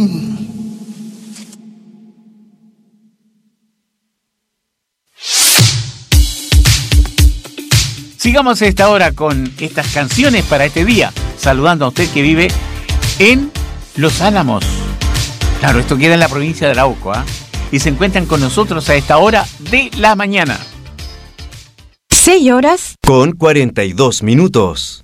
Sigamos a esta hora con estas canciones para este día, saludando a usted que vive en Los Álamos. Claro, esto queda en la provincia de Arauco, ¿eh? Y se encuentran con nosotros a esta hora de la mañana. 6 horas con 42 minutos.